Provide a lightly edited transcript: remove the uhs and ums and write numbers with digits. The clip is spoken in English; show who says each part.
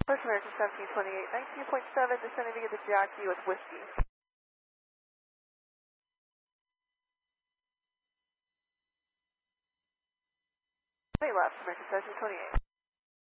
Speaker 1: First American 1728, 19.7, descending to get the Jackie with whiskey. Left, American 1728.